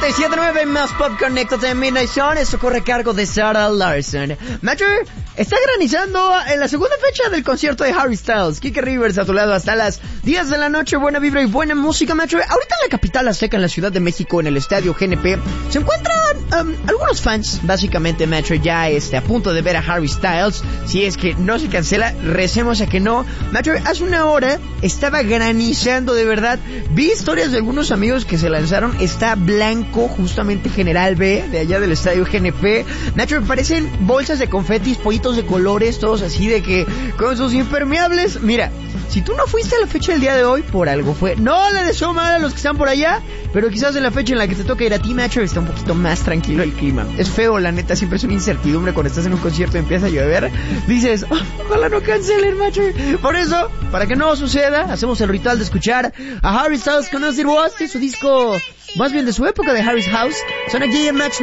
97.9 más Pop Connected en Midnight Zone. Esto corre a cargo de Sarah Larson. Matcher, está granizando en la segunda fecha del concierto de Harry Styles. Kike Rivers a tu lado hasta las 10 de la noche. Buena vibra y buena música, Matcher. Ahorita en la capital azteca, en la Ciudad de México, en el estadio GNP, se encuentran algunos fans, básicamente, Matcher, ya a punto de ver a Harry Styles. Si es que no se cancela, recemos a que no. Matcher, hace una hora estaba granizando, de verdad. Vi historias de algunos amigos que se lanzaron. Está blanco, justamente General B, de allá del estadio GNP. Nacho, me parecen bolsas de confetis, pollitos de colores, todos así de que con sus impermeables. Mira, si tú no fuiste a la fecha del día de hoy, por algo fue. No le deseo mal a los que están por allá, pero quizás en la fecha en la que te toca ir a ti, Nacho, está un poquito más tranquilo el clima. Es feo, la neta, siempre es una incertidumbre cuando estás en un concierto y empieza a llover. Dices, ojalá no cancelen, Nacho. Por eso, para que no suceda, hacemos el ritual de escuchar a Harry Styles con As It Was, de su disco, más bien de su época de Harry's House. Son aquí en Match